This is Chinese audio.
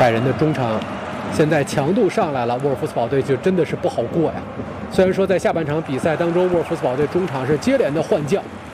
拜仁的中场现在强度上来了，沃尔夫斯堡队就真的是不好过呀。虽然说在下半场比赛当中，沃尔夫斯堡队中场是接连的换将，